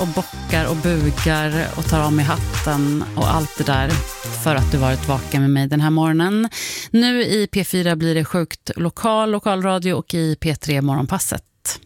och bockar och bugar och tar av mig hatten och allt det där för att du varit vaken med mig den här morgonen. Nu i P4 blir det sjukt lokalradio och i P3 morgonpasset.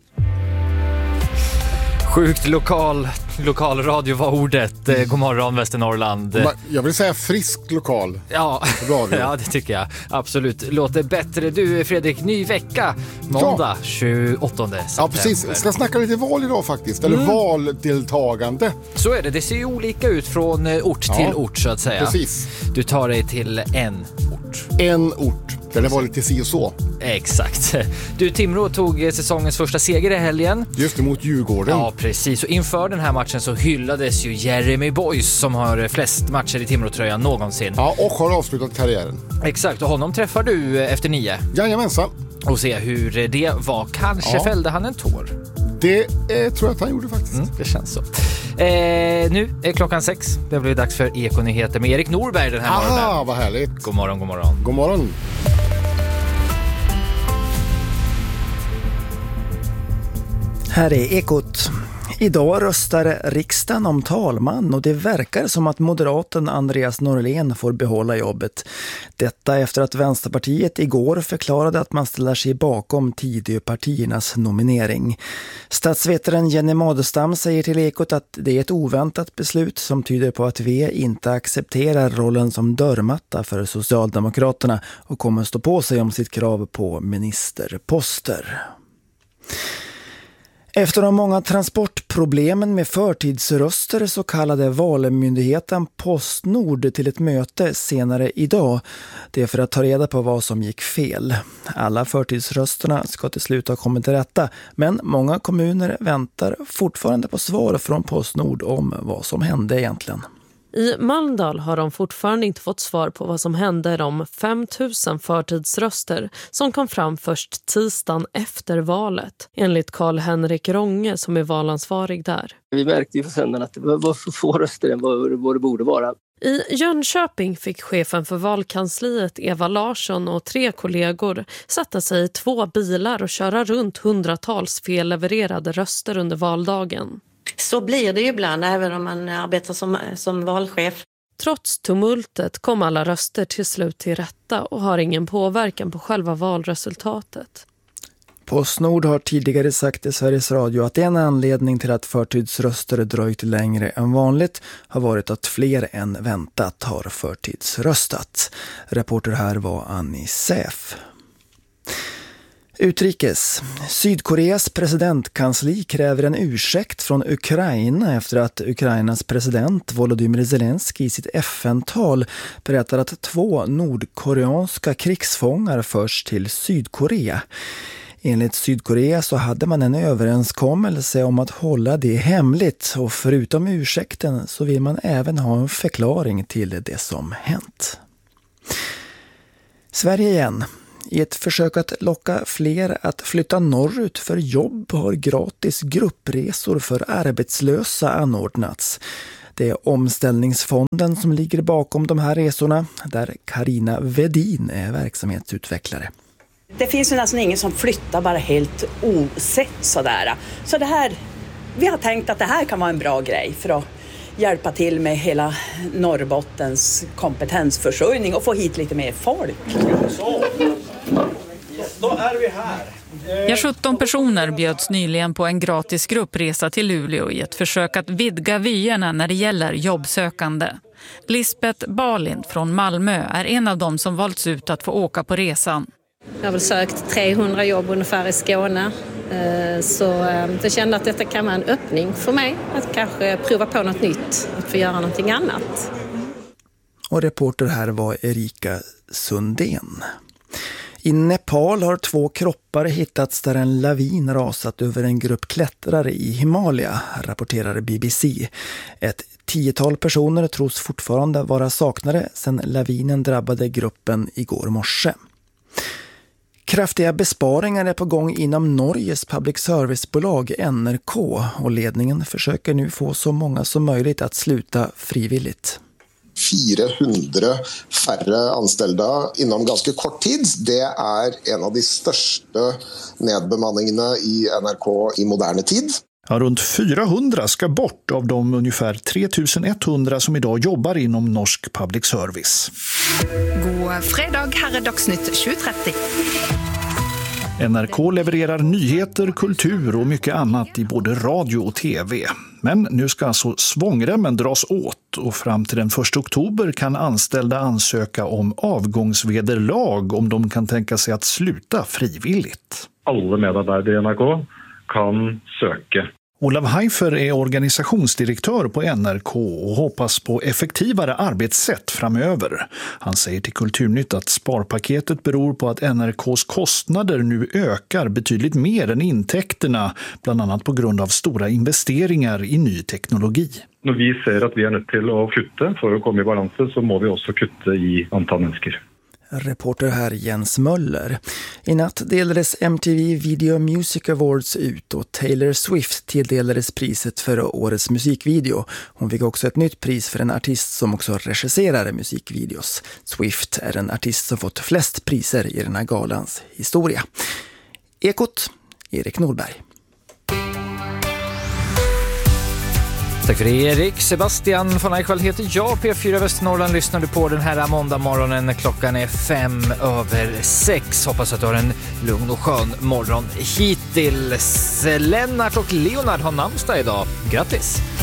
Sjukt lokalradio var ordet. God morgon Västernorrland. Jag vill säga frisk lokal radio. Ja, det tycker jag. Absolut. Låter bättre. Du Fredrik, ny vecka. Måndag 28 september. Ja, precis. Jag ska snacka lite val idag faktiskt. Eller valdeltagande. Så är det. Det ser ju olika ut från ort till ort så att säga. Precis. Du tar dig till en ort. En ort. Den var lite si och så. Exakt. Du, Timrå tog säsongens första seger i helgen. Just det, mot Djurgården. Ja, precis. Och inför den här matchen så hyllades ju Jeremy Boys som har flest matcher i Timrå-tröjan någonsin. Ja, och har avslutat karriären. Exakt, och honom träffar du efter 9. Jajamensan. Och se hur det var. Kanske fällde han en tår. Det tror jag att han gjorde faktiskt. Det känns så. Nu är klockan 6. Det blir dags för Ekonyheter med Erik Norberg den här morgonen. Ah, vad härligt. God morgon, god morgon. God morgon. Här är Ekot. Idag röstar riksdagen om talman och det verkar som att moderaten Andreas Norlén får behålla jobbet. Detta efter att Vänsterpartiet igår förklarade att man ställer sig bakom Tidöpartiernas nominering. Statsvetaren Jenny Madestam säger till Ekot att det är ett oväntat beslut som tyder på att V inte accepterar rollen som dörrmatta för Socialdemokraterna och kommer stå på sig om sitt krav på ministerposter. Efter de många transportproblemen med förtidsröster så kallade valmyndigheten Postnord till ett möte senare idag. Det är för att ta reda på vad som gick fel. Alla förtidsrösterna ska till slut ha kommit till rätta, men många kommuner väntar fortfarande på svar från Postnord om vad som hände egentligen. I Mölndal har de fortfarande inte fått svar på vad som hände i de 5 000 förtidsröster som kom fram först tisdagen efter valet, enligt Karl-Henrik Ronge som är valansvarig där. Vi märkte ju för sändan att det var för få röster än vad det borde vara. I Jönköping fick chefen för valkansliet Eva Larsson och 3 kollegor sätta sig i 2 bilar och köra runt hundratals fellevererade röster under valdagen. Så blir det ju ibland även om man arbetar som valchef. Trots tumultet kom alla röster till slut till rätta och har ingen påverkan på själva valresultatet. Postnord har tidigare sagt i Sveriges Radio att en anledning till att förtidsröster dröjt längre än vanligt har varit att fler än väntat har förtidsröstat. Reporter här var Annie Säf. Utrikes. Sydkoreas presidentkansli kräver en ursäkt från Ukraina efter att Ukrainas president Volodymyr Zelensky i sitt FN-tal berättar att 2 nordkoreanska krigsfångar förs till Sydkorea. Enligt Sydkorea så hade man en överenskommelse om att hålla det hemligt och förutom ursäkten så vill man även ha en förklaring till det som hänt. Sverige igen. I ett försök att locka fler att flytta norrut för jobb har gratis gruppresor för arbetslösa anordnats. Det är Omställningsfonden som ligger bakom de här resorna, där Carina Vedin är verksamhetsutvecklare. Det finns ju nästan ingen som flyttar bara helt osett sådär. Så det här, vi har tänkt att det här kan vara en bra grej för att hjälpa till med hela Norrbottens kompetensförsörjning och få hit lite mer folk. Så, då är vi här. Ja, 17 personer bjöds nyligen på en gratis gruppresa till Luleå i ett försök att vidga vyerna när det gäller jobbsökande. Lisbeth Balind från Malmö är en av dem som valts ut att få åka på resan. Jag har väl sökt 300 jobb ungefär i Skåne. Så jag kände att detta kan vara en öppning för mig att kanske prova på något nytt, att få göra någonting annat. Och reporter här var Erika Sundén. I Nepal har 2 kroppar hittats där en lavin rasat över en grupp klättrare i Himalaya, rapporterar BBC. Ett 10-tal personer tros fortfarande vara saknade sedan lavinen drabbade gruppen igår morse. Kraftiga besparingar är på gång inom Norges public service-bolag NRK och ledningen försöker nu få så många som möjligt att sluta frivilligt. 400 färre anställda inom ganska kort tid. Det är en av de största nedbemanningarna i NRK i modern tid. Ja, runt 400 ska bort av de ungefär 3100 som idag jobbar inom norsk public service. God fredag, här är Dagsnytt 20:30. NRK levererar nyheter, kultur och mycket annat i både radio och tv. Men nu ska alltså svångremmen dras åt och fram till den 1 oktober kan anställda ansöka om avgångsvederlag om de kan tänka sig att sluta frivilligt. Alla medarbetare i NRK kan söka. Olav Heifer är organisationsdirektör på NRK och hoppas på effektivare arbetssätt framöver. Han säger till Kulturnytt att sparpaketet beror på att NRKs kostnader nu ökar betydligt mer än intäkterna, bland annat på grund av stora investeringar i ny teknologi. När vi ser att vi är nödt till att kutta för att komma i balans så måste vi också kutta i antal människor. Reporter här Jens Möller. I natt delades MTV Video Music Awards ut och Taylor Swift tilldelades priset för årets musikvideo. Hon fick också ett nytt pris för en artist som också regisserar musikvideos. Swift är en artist som fått flest priser i den här galans historia. Ekot, Erik Nordberg. Tack för det, Erik. Sebastian von Eichwald heter jag. P4 Västernorrland lyssnar du på den här måndag morgonen. Klockan är 5:05. Hoppas att du har en lugn och skön morgon hittills. Lennart och Leonard har namnsdag idag. Grattis!